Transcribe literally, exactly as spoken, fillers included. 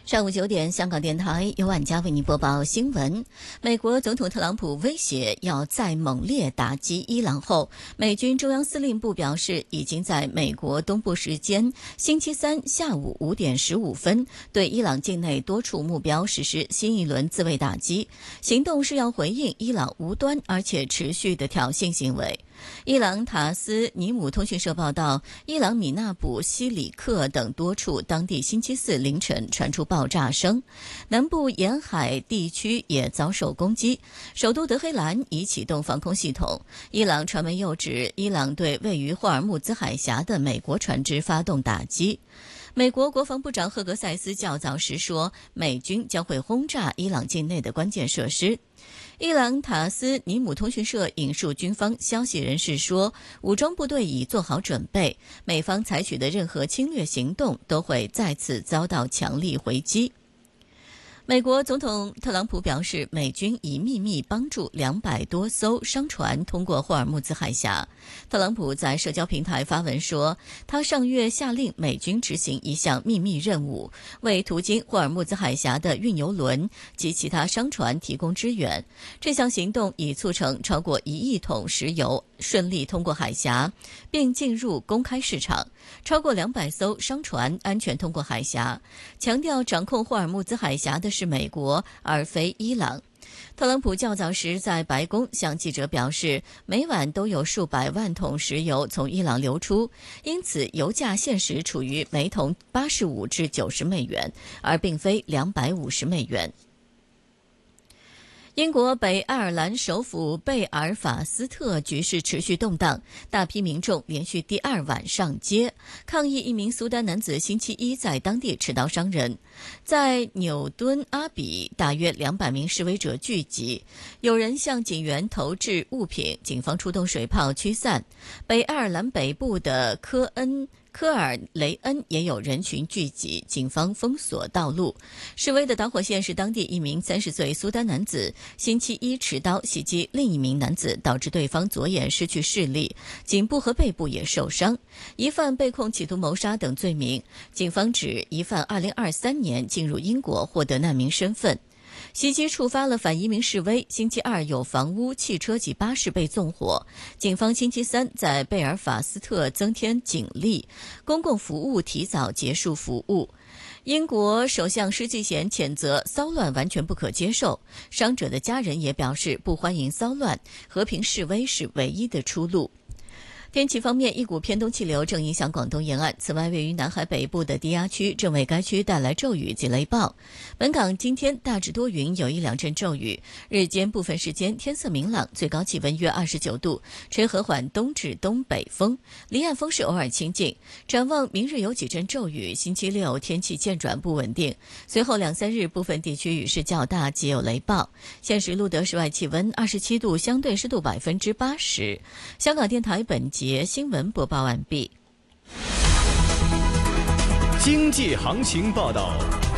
上午九点，香港电台由晚佳为您播报新闻。美国总统特朗普威胁要再猛烈打击伊朗后，美军中央司令部表示，已经在美国东部时间星期三下午五点十五分对伊朗境内多处目标实施新一轮自卫打击，行动是要回应伊朗无端而且持续的挑衅行为。伊朗塔斯尼姆通讯社报道，伊朗米纳卜、西里克等多处当地星期四凌晨传出爆炸声，南部沿海地区也遭受攻击，首都德黑兰已启动防空系统。伊朗传媒又指，伊朗对位于霍尔木兹海峡的美国船只发动打击。美国国防部长赫格塞斯较早时说，美军将会轰炸伊朗境内的关键设施。伊朗塔斯尼姆通讯社引述军方消息人士说，武装部队已做好准备，美方采取的任何侵略行动都会再次遭到强力回击。美国总统特朗普表示，美军已秘密帮助两百多艘商船通过霍尔木兹海峡。特朗普在社交平台发文说，他上月下令美军执行一项秘密任务，为途经霍尔木兹海峡的运油轮及其他商船提供支援。这项行动已促成超过一亿桶石油顺利通过海峡，并进入公开市场。超过两百艘商船安全通过海峡，强调掌控霍尔木兹海峡的是美国，而非伊朗。特朗普较早时在白宫向记者表示，每晚都有数百万桶石油从伊朗流出，因此油价现时处于每桶八十五至九十美元，而并非两百五十美元。英国北爱尔兰首府贝尔法斯特局势持续动荡，大批民众连续第二晚上街抗议一名苏丹男子星期一在当地持刀伤人。在纽敦阿比，大约两百名示威者聚集，有人向警员投掷物品，警方出动水炮驱散。北爱尔兰北部的科恩科尔雷恩也有人群聚集，警方封锁道路。示威的导火线是当地一名三十岁苏丹男子星期一持刀袭击另一名男子，导致对方左眼失去视力，颈部和背部也受伤。疑犯被控企图谋杀等罪名。警方指疑犯二零二三年进入英国获得难民身份。袭击触发了反移民示威，星期二有房屋、汽车及巴士被纵火。警方星期三在贝尔法斯特增添警力，公共服务提早结束服务。英国首相施纪贤谴责骚乱完全不可接受，伤者的家人也表示不欢迎骚乱，和平示威是唯一的出路。天气方面，一股偏东气流正影响广东沿岸，此外位于南海北部的低压区正为该区带来骤雨及雷暴。本港今天大致多云，有一两阵骤雨，日间部分时间天色明朗，最高气温约二十九度，吹和缓东至东北风，离岸风势偶尔清劲。展望明日有几阵骤雨，星期六天气渐转不稳定，随后两三日部分地区雨势较大，及有雷暴。现时录得室外气温二十七度，相对湿度百分之八十。香港电台本节新闻播报完毕。 经济行情报道。